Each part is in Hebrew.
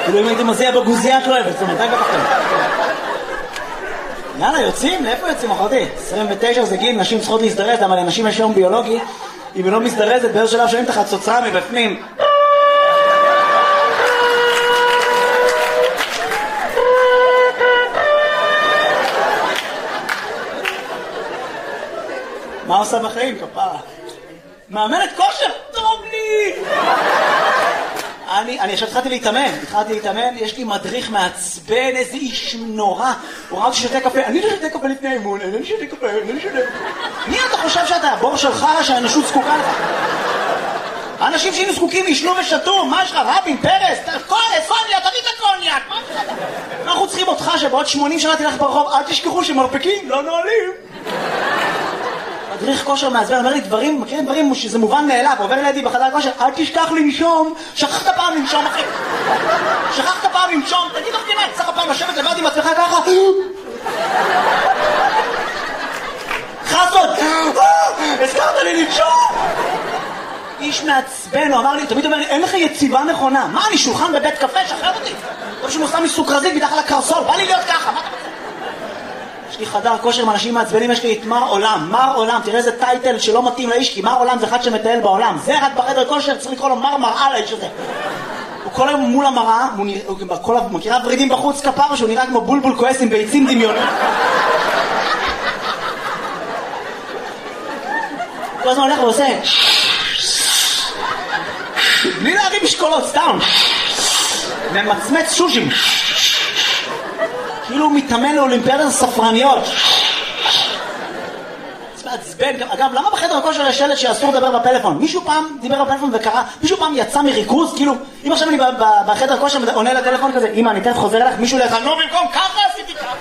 כאילו אם הייתי מזיע בגוזייה את לא אוהבת, זאת אומרת, בקחתם. יאללה, יוצאים? לאיפה יוצאים, אחותי? 29 זה גיל, נשים צריכות להזדרז, אבל לנשים יש יום ביולוגי, אם היא לא מזדרזת, באיזה שלב שומעים תחת צוצרה מבפנים. מה עושה בחיים, כפרה? מאמנת כושר? טוב לי! אני עכשיו התחלתי להתאמן, יש לי מדריך מעצבן, איזה איש נורא. הוא רק שותה קפה, אני לא שותה קפה לפני האימון, אני לא שותה קפה. מי אתה חושב שאתה? הבור שלך שהאנושות זקוקה לך? האנשים שהיינו זקוקים ישנו ושתו, מה יש לך? רבין, פרס, קוניאק, תביא את הקוניאק, מה יש לך? אנחנו צריכים אותך שבעוד 80 שנה תלך ברחוב, אל תשכחו שמרפקים, לא נועלים. מדריך כושר מעצבן, אומר לי דברים, מכירים דברים שזה מובן מאליו, עובר לידי בחדר כושר, אל תשכח לנשום, שכחת פעם לנשום אחי, תגיד לך כמעט, צריך פעם לשבת לבד עם עצמך ככה, חסות, הזכרת לי לנשום, איש מעצבן, הוא אמר לי, תמיד אומר לי, אין לך יציבה נכונה, מה אני שולחן בבית קפה, שחרר אותי, טוב שהוא מוסם מסוכרזית מתחת לקרסול, בא לי להיות ככה, מה אתה רוצה? יש לי חדר כושר עם אנשים מעצבנים, יש לי את מר עולם, תראה איזה טייטל שלא מתאים לאיש, כי מר עולם זה אחד שמטייל בעולם, זה רק בחדר כושר, צריך לקרוא לו מראה לאיש הזה. הוא כל היום מול המראה, הוא מכירה ורידים בחוץ כפר, שהוא נראה כמו בולבול כועס עם ביצים דמיונות. כל הזמן הולך ועושה בלי להרים משקולות, סתם ומצמץ שושים כאילו הוא מתאמן לאולימפיאדת הספרניות. זה מעצבן. אגב, למה בחדר הכושר יש שלט שאסור לדבר בפלאפון? מישהו פעם דיבר בפלאפון וקרא, מישהו פעם יצא מריכוז, כאילו, אם עכשיו אני בחדר הכושר עונה לטלפון כזה, אמא, אני תכף חוזר אליך, מישהו לך, נו במקום, ככה עשיתי ככה.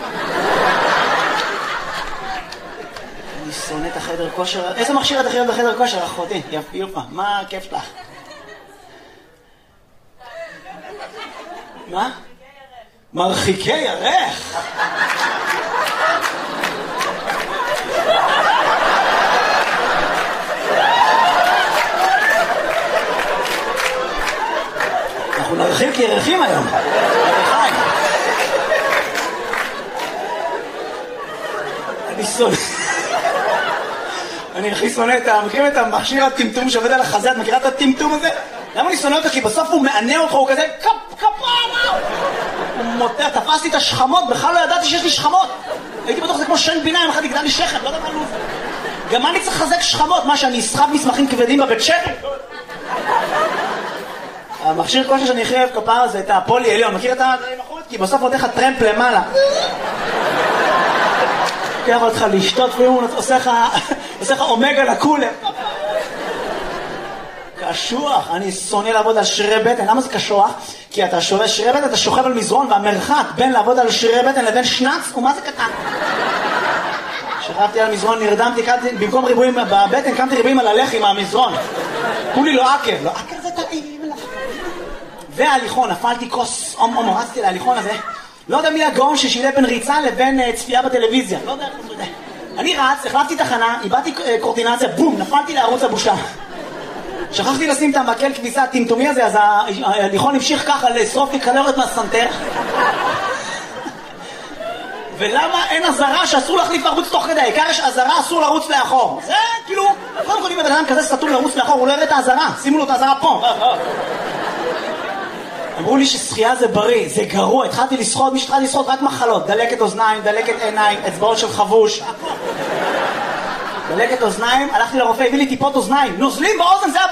אני שונא את החדר כושר. איזה מכשיר אתה חייב בחדר כושר, אחותי? יפה, מה הכיף שלך? מה? מרחיקי ירך. אנחנו נרחיק ירחים היום. אני הכי שונא את מכירים את המכשיר הטמטום שעובד על החזה, את מכירה את הטמטום הזה? למה אני שונא אותך? כי בסוף הוא מענה אותך, הוא כזה כפרה! הוא מוטע, תפסתי את השכמות, בכלל לא ידעתי שיש לי שכמות. הייתי בטוח זה כמו שן בינה, אם אחד יגדל לי שכם, לא יודע מה לוז. גם אני צריך לחזק שכמות, מה שאני אסחב מסמכים כבדים בבית שכם? המכשיר כושר שאני הכי אוהב כפרה זה את הפולי עליון, מכיר את הדברים החוץ? כי בסוף נותן לך טרמפ למעלה. לוקח אותך לשתות, והוא עושה לך אומגה לקולר. קשוח, אני שונא לעבוד על שרירי בטן. למה זה קשוח? כי אתה שווה שרירי בטן, אתה שוכב על מזרון, והמרחק בין לעבוד על שרירי בטן לבין שנץ הוא מה זה קטן. שכבתי על מזרון, נרדמתי, במקום ריבועים בבטן, קמתי ריבועים על הלחי מהמזרון. כולי לא עקר, לא עקר זה טעים. וההליכון, נפלתי כוס, רצתי להליכון הזה. לא יודע מי הגאון ששילה בין ריצה לבין צפייה בטלוויזיה. לא יודע, לא יודע. אני רץ, החלפתי תחנה, איבדתי קורטינציה, בום, נפלתי לערוץ הבושה. שכחתי לשים את המקל כביסה הטמטומי הזה, אז ההליכון המשיך ככה לשרוף לי קלוריות מהסנטר. ולמה אין עזרה שאסור להחליף ערוץ תוך כדי? העיקר יש עזרה, אסור לרוץ לאחור. זה כאילו, קודם כל אם אדם כזה סתום לרוץ לאחור, הוא לא יראה את העזרה. שימו לו את העזרה פה. אמרו לי ששחייה זה בריא, זה גרוע. התחלתי לשחות, מי שהתחלתי לשחות רק מחלות. דלקת אוזניים, דלקת עיניים, אצבעות של חבוש. דלקת אוזניים, הלכתי לרופא, הביא לי טיפות אוזניים. נוזלים באוזן, זה